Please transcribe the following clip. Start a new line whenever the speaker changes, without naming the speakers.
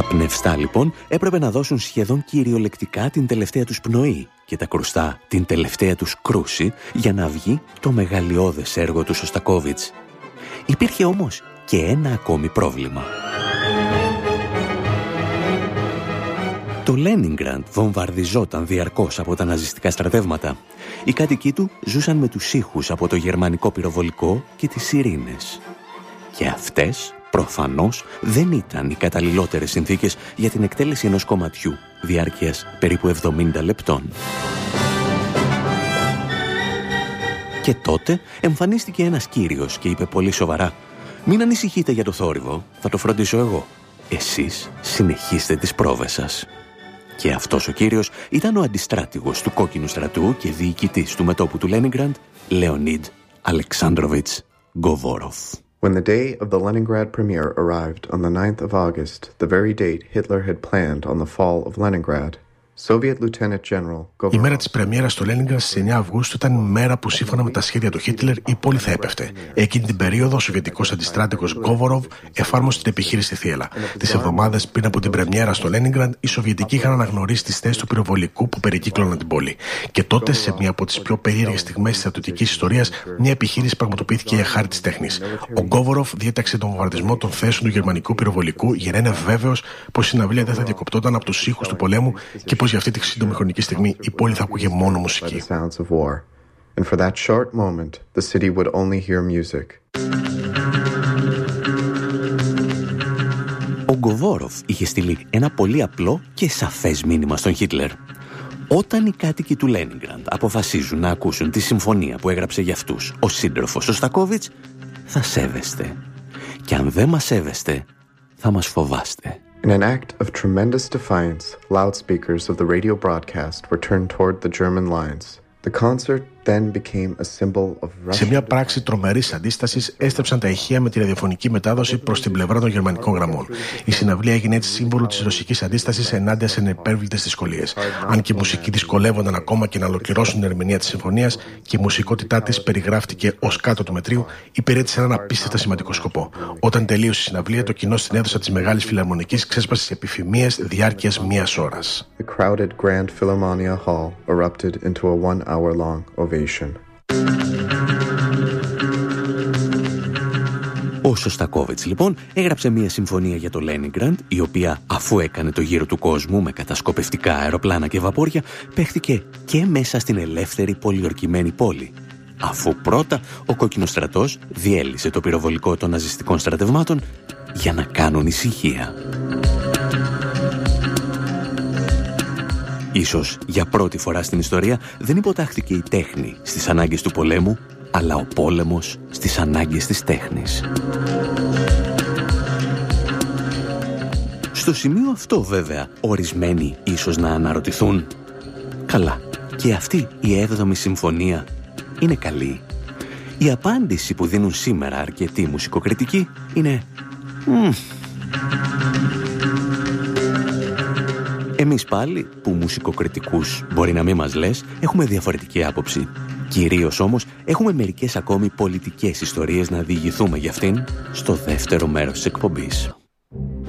Τα πνευστά λοιπόν έπρεπε να δώσουν σχεδόν κυριολεκτικά την τελευταία τους πνοή και τα κρουστά την τελευταία τους κρούση για να βγει το μεγαλειώδες έργο του Σωστακόβιτς. Υπήρχε όμως και ένα ακόμη πρόβλημα. Το Λένινγκραντ βομβαρδιζόταν διαρκώς από τα ναζιστικά στρατεύματα. Οι κάτοικοι του ζούσαν με τους ήχους από το γερμανικό πυροβολικό και τις σιρήνες. Και αυτές προφανώς δεν ήταν οι καταλληλότερες συνθήκες για την εκτέλεση ενός κομματιού διάρκειας περίπου 70 λεπτών. Και τότε εμφανίστηκε ένας κύριος και είπε πολύ σοβαρά: «Μην ανησυχείτε για το θόρυβο, θα το φροντίσω εγώ. Εσείς συνεχίστε τις πρόβες σας». Και αυτός ο κύριος ήταν ο αντιστράτηγος του Κόκκινου Στρατού και διοικητής του μετώπου του Λένινγκραντ, Λεωνίδ Αλεξάνδροβιτς Γκοβόροφ.
When the day of the Leningrad premiere arrived on the 9th of August, the very date Hitler had planned on the fall of Leningrad,
Η μέρα της πρεμιέρας στο Λένινγκραντ στις 9 Αυγούστου ήταν η μέρα που σύμφωνα με τα σχέδια του Χίτλερ η πόλη θα έπεφτε. Εκείνη την περίοδο ο Σοβιετικός αντιστράτηγος Γκόβοροφ εφάρμοσε την επιχείρηση Θίελα. Τις εβδομάδες πριν από την πρεμιέρα στο Λένινγκραντ, οι Σοβιετικοί είχαν αναγνωρίσει τις θέσεις του πυροβολικού που περικύκλωναν την πόλη. Και τότε, σε μια από τις πιο περίεργες στιγμές της στρατιωτικής ιστορίας, μια επιχείρηση πραγματοποιήθηκε για χάρη της τέχνης. Ο Γκόβοροφ διέταξε τον βομβαρδισμό των θέσεων του γερμανικού πυροβολικού για να είναι βέβαιος πως η συναυλία δεν θα διακοπτόταν από τους ήχους του πολέμου και πως για αυτή τη σύντομη χρονική στιγμή η πόλη θα ακούγε μόνο μουσική.
Ο Γκοβόροφ είχε στείλει ένα πολύ απλό και σαφές μήνυμα στον Χίτλερ. Όταν οι κάτοικοι του Λένινγκραντ αποφασίζουν να ακούσουν τη συμφωνία που έγραψε για αυτούς ο σύντροφος Σωστακόβιτς, θα σέβεστε. Και αν δεν μας σέβεστε, θα μας φοβάστε.
In an act of tremendous defiance, loudspeakers of the radio broadcast were turned toward the German lines. The concert then became a symbol of Russian...
Σε μια πράξη τρομερής αντίστασης έστρεψαν τα ηχεία με τη ραδιοφωνική μετάδοση προς την πλευρά των γερμανικών γραμμών. Η συναυλία έγινε έτσι σύμβολο της ρωσικής αντίστασης ενάντια σε ανεπέρβλητες δυσκολίες. Αν και οι μουσικοί δυσκολεύονταν ακόμα και να ολοκληρώσουν την ερμηνεία της συμφωνίας και η μουσικότητά της περιγράφτηκε ως κάτω του μετρίου, υπηρέτησε έναν απίστευτα σημαντικό σκοπό. Όταν τελείωσε η συναυλία, το κοινό στην αίθουσα της Μεγάλης Φιλαρμονικής ξέσπασε σε επιφημίες διάρκειας μίας ώρας.
The crowded Grand Philharmonia Hall erupted into a 1-hour-long ovation.
Ο Σωστακόβιτς λοιπόν έγραψε μια συμφωνία για το Λένινγκραντ, η οποία αφού έκανε το γύρο του κόσμου με κατασκοπευτικά αεροπλάνα και βαπόρια, παίχτηκε και μέσα στην ελεύθερη πολιορκημένη πόλη. Αφού πρώτα ο Κόκκινος Στρατός διέλυσε το πυροβολικό των ναζιστικών στρατευμάτων για να κάνουν ησυχία. Ίσως για πρώτη φορά στην ιστορία δεν υποτάχθηκε η τέχνη στις ανάγκες του πολέμου, αλλά ο πόλεμος στις ανάγκες της τέχνης. Στο σημείο αυτό βέβαια, ορισμένοι ίσως να αναρωτηθούν, καλά, και αυτή η 7η συμφωνία είναι καλή? Η απάντηση που δίνουν σήμερα αρκετοί μουσικοκριτικοί είναι Εμείς πάλι, που μουσικοκριτικούς μπορεί να μην μας λες, έχουμε διαφορετική άποψη. Κυρίως όμως έχουμε μερικές ακόμη πολιτικές ιστορίες να διηγηθούμε για αυτήν στο δεύτερο μέρος της εκπομπής.